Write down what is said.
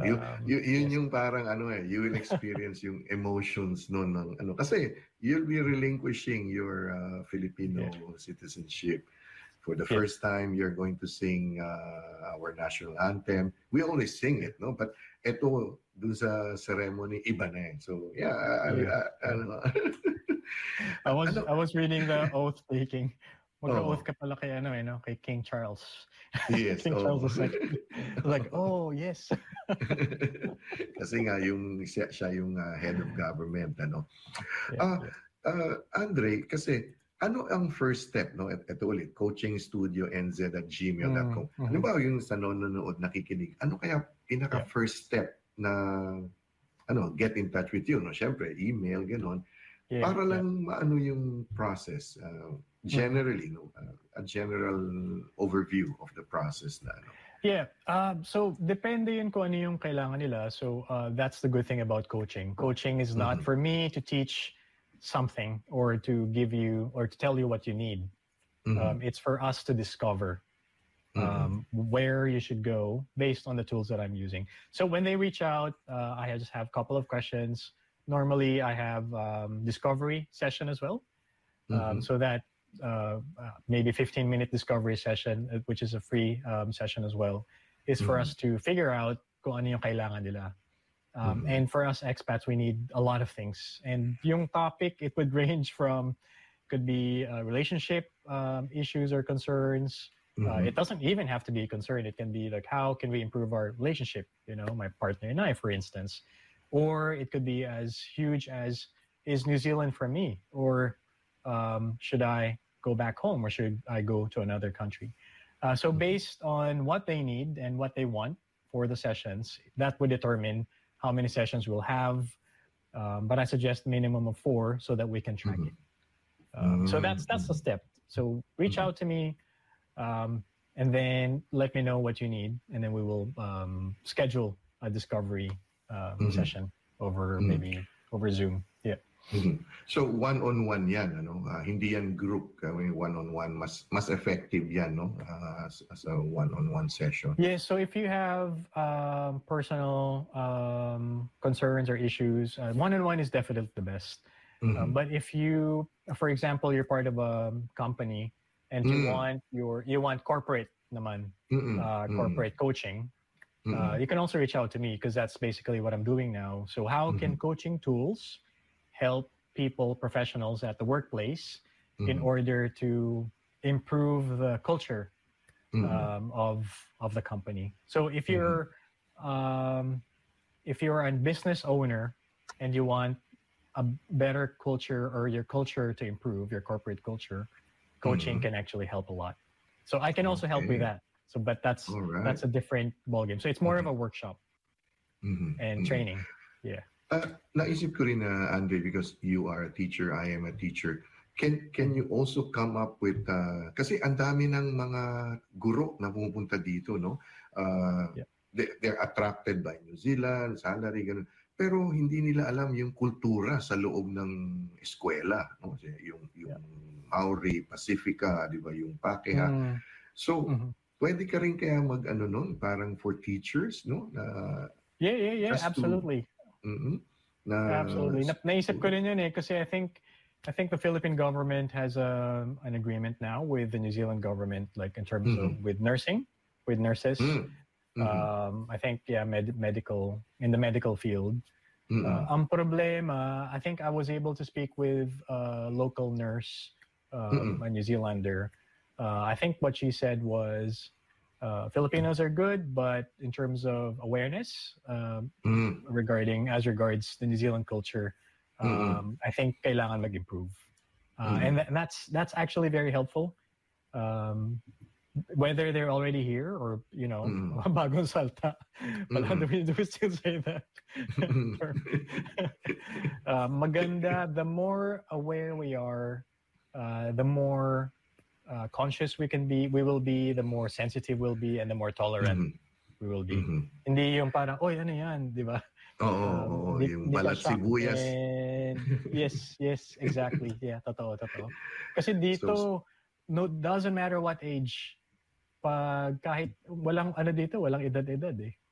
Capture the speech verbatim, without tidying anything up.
Yu Um, yu yun yes. yung parang ano, eh, you will experience yung emotions nun ng ano kasi you'll be relinquishing your, uh, Yeah. Filipino citizenship. For the Yes. first time, you're going to sing, uh, our national anthem. We always sing Yeah. it, no? But eto, dun sa ceremony, iba na, eh. So, yeah, I I Yeah. I ano I was ano I was reading the oath taking. Mag-oath Oo. ka pala kay ano, eh, 'no, kay King Charles. Yes, King Charles oo. the Second. I was like, "Oh, yes." Kasi nga yung siya siya yung, uh, head of government ano. Yeah, Ah, yeah. uh, Andre, kasi ano ang first step 'no, et eto ulit, coaching studio n z at gmail dot Mm, com. mhm. Halimbawa yung sa nanonood, nakikinig, ano kaya Yeah. pinaka-first step na ano, get in touch with you 'no? Siyempre email, gano'n. Yeah, Para yeah. lang maano yung process, uh, Mhm. generally 'no, uh, a general overview of the process na ano. Yeah. Um, so depende yun kung ano yung kailangan nila. So uh, that's the good thing about coaching. Coaching is not Mhm. for me to teach something or to give you or to tell you what you need. Um, Mhm. it's for us to discover Mhm. um, where you should go based on the tools that I'm using. So when they reach out, uh, I just have a couple of questions. Normally, I have um, discovery session as well, um, Mhm. so that uh, uh, maybe fifteen minute discovery session, uh, which is a free um, session as well, is for us Mhm. to figure out kung ano yung kailangan nila. Um, Mhm. and for us expats, we need a lot of things. And yung topic, it would range from, could be uh, relationship um, issues or concerns. Uh, it Mhm. doesn't even have to be a concern. It can be like, how can we improve our relationship? You know, my partner and I, for instance. Or it could be as huge as, is New Zealand for me? Or um, should I go back home or should I go to another country? Uh, so Mhm. based on what they need and what they want for the sessions, that would determine how many sessions we'll have. Um, but I suggest minimum of four so that we can track it. Mhm. Um, so Hmm, that's that's the mhm. step. So reach Mhm. out to me, um, and then let me know what you need, and then we will um, schedule a discovery um, Mhm. session over Hmm. maybe over Zoom. Yeah. Mhm. So one-on-one 'yan ano, ah, hindi 'yan group, kami one-on-one mas mas effective 'yan 'no, ah, as as a one-on-one session. Yeah. So if you have um, personal um, concerns or issues, uh, one-on-one is definitely the best. Um, Mhm. but if you, for example, you're part of a company and you Hmm. want your you want corporate naman, Mm, uh, mm. corporate coaching, uh, Mm. you can also reach out to me because that's basically what I'm doing now. So how can Mhm. coaching tools help people, professionals at the workplace, in Mhm. order to improve the culture Mm. um, of of the company? So if Mhm. you're um, if you're a business owner and you want a better culture or your culture to improve, your corporate culture, coaching Mhm. can actually help a lot. So I can also help with Okay. that. So, but that's Alright. that's a different ballgame. So it's more of Mhm. a workshop Mhm. and Mhm. training. Yeah. Ah, naisip ko rin na, Andre, because you are a teacher, I am a teacher. Can can Mhm. you also come up with, uh, kasi ang dami ng mga guro na pumupunta dito 'no, ah, Yeah. they they're attracted by New Zealand, salary, gano'n. Pero hindi nila alam yung kultura sa loob ng eskuwela 'no, yung yung Yeah. Maori, Pacifica, 'di ba, yung Pakeha. Mm. So, Mhm. puwede ka rin kaya mag-ano nun, parang for teachers 'no, na Yeah, yeah, yeah. just to Absolutely. mm, na Absolutely. s Na naisip ko to rin yun eh, kasi I think I think the Philippine government has a an agreement now with the New Zealand government, like in terms of Mhm. with nursing, with nurses. Hmm. Mhm. Um, I think yeah, med- medical in the medical field. Uh, Mm. ang problema, I think I was able to speak with a local nurse, um, Mm. a New Zealander. Uh, I think what she said was uh, Filipinos are good, but in terms of awareness um, Hmm. regarding as regards the New Zealand culture, Mm. um, I think kailangan mag-improve, uh, and, Mhm. th- and that's that's actually very helpful. Um, whether they're already here or you know Mm. bagong salta, but how do Mm. we do we still say that term? uh, maganda, the more aware we are, uh, the more uh, conscious we can be, we will be, the more sensitive we'll be, and the more tolerant Mhm. we will be. Mhm. Hindi yung parang, oy, ano yan, di ba? Oo, Um, oo, hindi, yung hindi ka balat shocked. sibuyas. And yes, yes, exactly. Yeah, totoo, totoo. Kasi So s dito, no, doesn't matter what age, pag kahit walang ano dito, walang edad-edad eh.